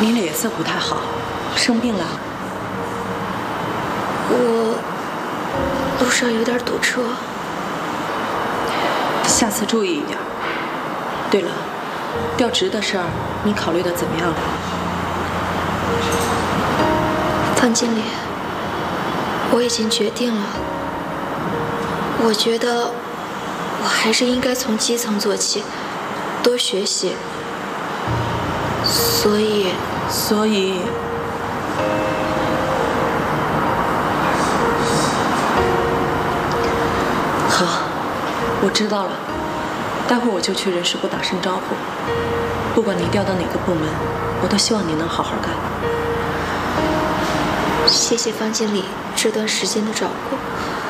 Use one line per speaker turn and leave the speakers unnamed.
你脸色不太好，生病了？
我路上有点堵车，
下次注意一点。对了，调职的事儿你考虑的怎么样了？
方经理，我已经决定了。我觉得我还是应该从基层做起，多学习。所以，
好，我知道了。待会儿我就去人事部打声招呼。不管你调到哪个部门，我都希望你能好好干。
谢谢方经理这段时间的照顾。